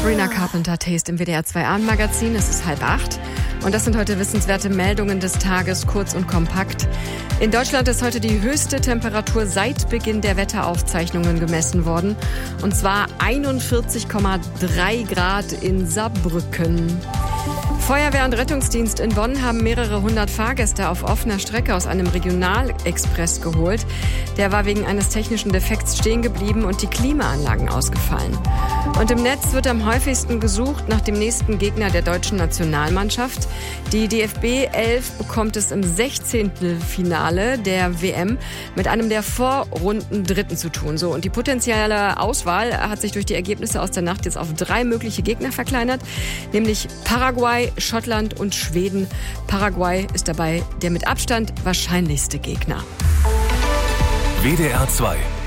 Sabrina Carpenter Taste im WDR 2 Abendmagazin. Es ist 7:30 und das sind heute wissenswerte Meldungen des Tages, kurz und kompakt. In Deutschland ist heute die höchste Temperatur seit Beginn der Wetteraufzeichnungen gemessen worden. Und zwar 41,3 Grad in Saarbrücken. Feuerwehr und Rettungsdienst in Bonn haben mehrere hundert Fahrgäste auf offener Strecke aus einem Regionalexpress geholt. Der war wegen eines technischen Defekts stehen geblieben und die Klimaanlagen ausgefallen. Und im Netz wird am häufigsten gesucht nach dem nächsten Gegner der deutschen Nationalmannschaft. Die DFB 11 bekommt es im 16. Finale der WM mit einem der Vorrundendritten zu tun. So, und die potenzielle Auswahl hat sich durch die Ergebnisse aus der Nacht jetzt auf 3 mögliche Gegner verkleinert, nämlich Paraguay, Schottland und Schweden. Paraguay ist dabei der mit Abstand wahrscheinlichste Gegner. WDR 2